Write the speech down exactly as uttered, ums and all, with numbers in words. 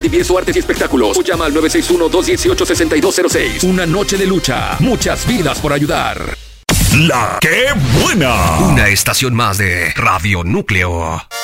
Limpieza, Artes y Espectáculos. O llama al nueve seis uno, dos uno ocho, seis dos cero seis. Una noche de lucha. Muchas vidas por ayudar. La que buena. Una estación más de Radio Núcleo.